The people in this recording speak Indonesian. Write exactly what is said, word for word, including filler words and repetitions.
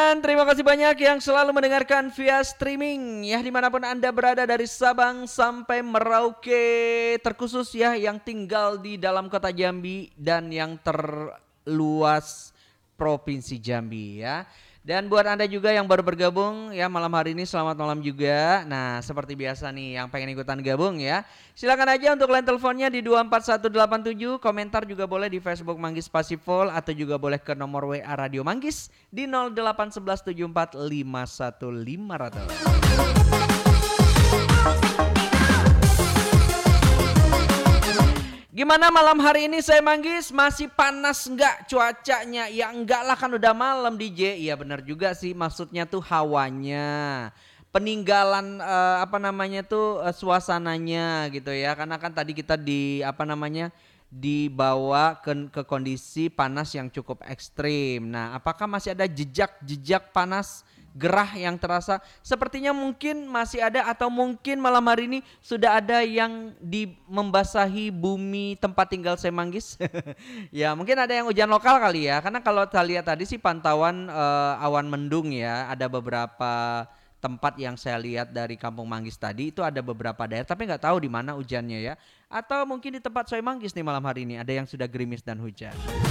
Dan terima kasih banyak yang selalu mendengarkan via streaming ya dimanapun Anda berada dari Sabang sampai Merauke, terkhusus ya yang tinggal di dalam kota Jambi dan yang terluas Provinsi Jambi ya. Dan buat Anda juga yang baru bergabung ya malam hari ini, selamat malam juga. Nah seperti biasa nih yang pengen ikutan gabung ya, silakan aja untuk line teleponnya di dua empat satu delapan tujuh. Komentar juga boleh di Facebook Manggis Pasifol atau juga boleh ke nomor W A Radio Manggis di nol delapan satu satu tujuh empat lima satu lima nol nol. Gimana malam hari ini saya Manggis? Masih panas enggak cuacanya? Ya enggak lah, kan udah malam D J. Iya benar juga sih, maksudnya tuh hawanya. Peninggalan uh, apa namanya tuh uh, suasananya gitu ya. Karena kan tadi kita di apa namanya dibawa ke, ke kondisi panas yang cukup ekstrim. Nah, apakah masih ada jejak-jejak panas gerah yang terasa? Sepertinya mungkin masih ada, atau mungkin malam hari ini sudah ada yang di membasahi bumi tempat tinggal saya Manggis. Ya mungkin ada yang hujan lokal kali ya, karena kalau saya lihat tadi sih pantauan uh, awan mendung ya, ada beberapa tempat yang saya lihat dari Kampung Manggis tadi itu ada beberapa daerah, tapi nggak tahu di mana hujannya ya. Atau mungkin di tempat saya Manggis nih malam hari ini ada yang sudah gerimis dan hujan.